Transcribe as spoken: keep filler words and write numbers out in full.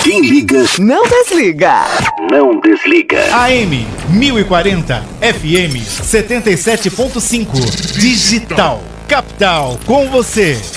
Quem liga, não desliga. Não desliga. A M mil e quarenta, F M setenta e sete ponto cinco. Digital. Capital com você.